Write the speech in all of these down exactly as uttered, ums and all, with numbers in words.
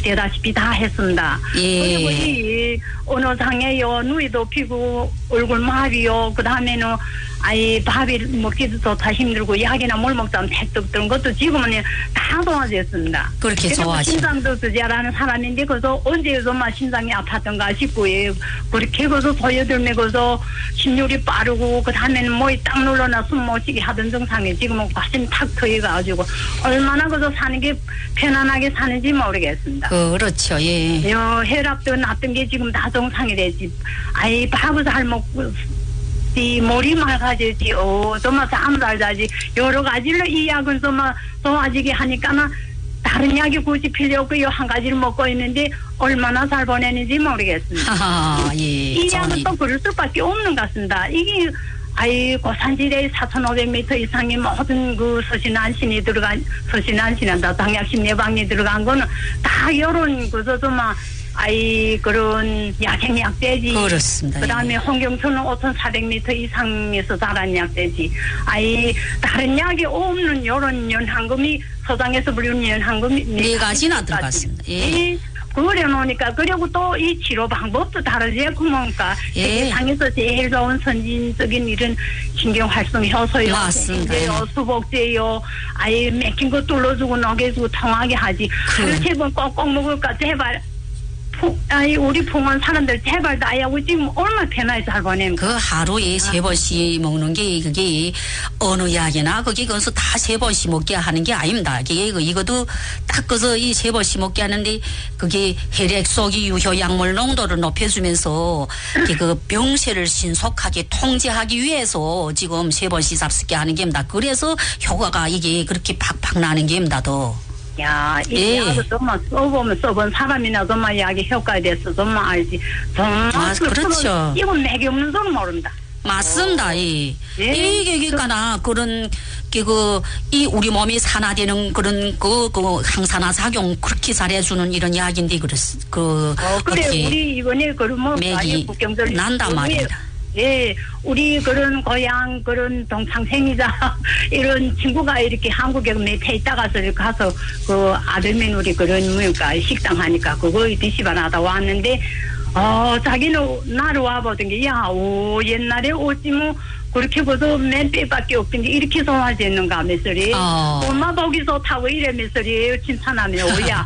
아시다시피 다 했습니다. 예. 그리고 이 어느 장에요 누이도 피고 얼굴 마비요. 그 다음에는 아이 밥이 먹기도 다 힘들고 약이나 물 먹자면 택도 그런 것도 지금은 다 도와줬습니다. 그렇게 좋아하시네. 신장도 쓰자라는 사람인데 그래서 언제 정말 신장이 아팠던가 싶고 예. 그렇게 그래서 소여들매고서 심률이 빠르고 그 다음에는 뭐이 딱 눌러나 숨 못 쉬게 하던 증상이 지금은 가슴이 탁 트여가지고 얼마나 그래서 사는 게 편안하게 사는지 모르겠습니다. 그렇죠. 예. 요 혈압도 났던 게 지금 다 정상이 되지. 아이 밥을 잘 먹고 이 머리 맑아지지. 어 정말 잠 잘 자지. 여러 가지로 이 약은 정말 좋아지게 하니까는 다른 약이 굳이 필요 없고요. 한 가지를 먹고 있는데 얼마나 잘 보내는지 모르겠습니다. 하하, 예. 이 약은 저는... 또 그럴 수밖에 없는 것 같습니다. 이게 아이 고산지대 사천오백 미터 이상의 모든 그 서신안신이 들어간 서신안신한다 당약심 예방이 들어간 거는 다 이런 그저 정말 아이 그런 야생 약대지. 그렇습니다. 그다음에 홍경천은 오천사백 미터 이상에서 자란 약대지. 아이 다른 약이 없는 이런 연한금이 서장에서 부르는 연한금이 네 가지나 들어갔습니다. 예. 그래 놓으니까 그리고 또 이 치료 방법도 다르지 그러니까 예. 세계상에서 제일 좋은 선진적인 이런 신경 활성 효소요. 맞습니다. 수복제요. 아예 맥힌 거 뚫어주고 녹여주고 통하게 하지. 그. 하루 세 번 꼭꼭 먹을까 제발. 아이 우리 풍원 사람들 제발 나야고 지금 얼마나 편하게 잘 보내면 그 하루에 세 번씩 먹는 게 그게 어느 약이나 그게 거기서 다 세 번씩 먹게 하는 게 아닙니다. 이게 이것도 딱 그서 이 세 번씩 먹게 하는데 그게 혈액 속의 유효 약물 농도를 높여주면서 그 병세를 신속하게 통제하기 위해서 지금 세 번씩 잡수게 하는 게입니다. 그래서 효과가 이게 그렇게 팍팍 나는 게입니다. 더. 야, 이 예. 약을 정말 써보면 써본 사람이나 정말 약이 효과에 대해서 정말 알지. 정말 아, 그렇죠. 이건 맥이 없는 소는 모른다. 맞습니다. 이 예. 이게 그러니까 그런 그 이 우리 몸이 산화되는 그런 그, 그 항산화 작용 그렇게 잘해주는 이런 약인데 그랬 그 어, 그래 어떻게 우리 이번에 그러면 맥이 난단 말입니다. 예, 우리 그런 고향 그런 동창생이자 이런 친구가 이렇게 한국에 몇해 있다가서 이렇게 가서 그 아들 며느리 그런 뭐니까 식당 하니까 그거 드시반 하다 왔는데 어 자기는 나를 와보던 게 야 오 옛날에 오지 뭐 그렇게 보도 맨 빼밖에 없던 게 이렇게 좋아지는가 메소리 어. 엄마 보기 좋다고 이래 메소리 칭찬하네. 오야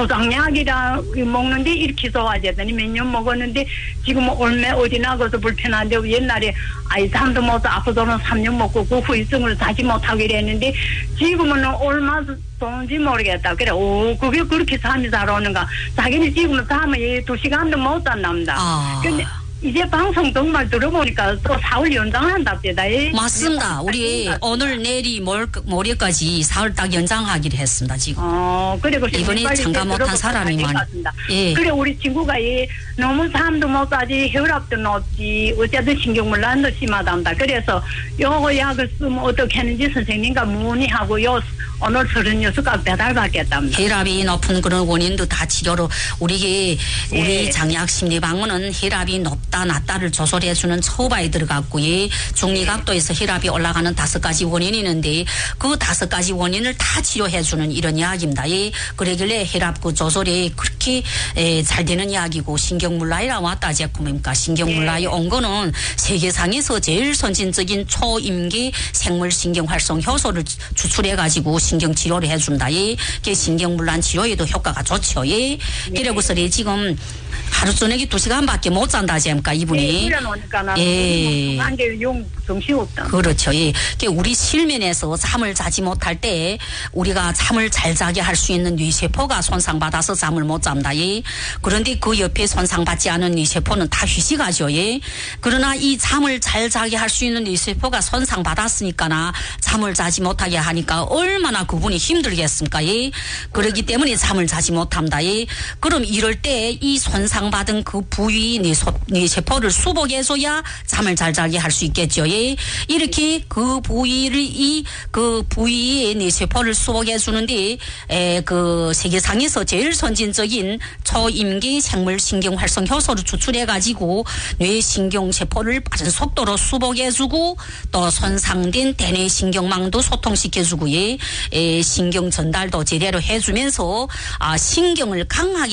소장약이라 먹는데 이렇게 좋아지더니 몇 년 먹었는데 지금 얼마 어디 나가서 불편한데 옛날에 아이 잠도 못 아프더는 삼 년 먹고 그 후유증을 다시 못하고 이랬는데 지금은 얼마 좋은지 모르겠다. 그래 오 그게 그렇게 잠이 잘 오는가. 자기는 지금은 잠을 두 시간도 못 잔답니다. 아. 근데 이제 방송 정말 들어보니까 또 사흘 연장한답니다. 맞습니다. 우리 오늘 내일이 모레, 모레까지 사흘 딱 연장하기로 했습니다. 지금. 어, 그리고 이번에 참가 못한 사람이 많이. 예. 그래 우리 친구가 이 너무 잠도 못 자지 혈압도 높지 어쨌든 신경물란도 심하답니다. 그래서 요거 약을 쓰면 어떻게 하는지 선생님과 문의하고 요 오늘 서른여섯 가 배달받겠답니다. 혈압이 높은 그런 원인도 다 치료로 우리 우리 예. 장약심리방문은 혈압이 높다 낮다를 조절해주는 초바에 들어갔고 예. 중리각도에서 혈압이 올라가는 다섯 가지 원인이 있는데 그 다섯 가지 원인을 다 치료해주는 이런 약입니다. 예. 그러길래 혈압 그 조절이 그렇게 에, 잘 되는 약이고 신경물라이라고 왔다 제품입니까? 신경물라이 예. 온 거는 세계상에서 제일 선진적인 초임기 생물신경 활성 효소를 추출해가지고 신경 치료를 해준다. 예. 그 신경물란 치료에도 효과가 좋죠. 예. 그래고서 예. 지금 하루 저녁에 두 시간밖에 못 잔다 지금까 이분이. 예. 한개 용 정신 없다. 그렇죠. 예. 우리 실면에서 잠을 자지 못할 때 우리가 잠을 잘 자게 할 수 있는 뇌세포가 손상받아서 잠을 못 잡니다. 예. 그런데 그 옆에 손상받지 않은 뇌세포는 다 휴식하죠. 예. 그러나 이 잠을 잘 자게 할 수 있는 뇌세포가 손상받았으니까나 잠을 자지 못하게 하니까 얼마나 그분이 힘들겠습니까? 예. 그러기 때문에 잠을 자지 못합니다. 예. 그럼 이럴 때 이 손상받은 그 부위 뇌세포를 수복해줘야 잠을 잘 자게 할 수 있겠죠. 예. 이렇게 그 부위를 이 그 부위의 뇌세포를 수복해 주는데 에 그 세계상에서 제일 선진적인 초임기 생물 신경 활성 효소를 추출해 가지고 뇌 신경 세포를 빠른 속도로 수복해 주고 또 손상된 대뇌 신경망도 소통시켜 주고 예. 에 신경 전달도 제대로 해 주면서 아 신경을 강하게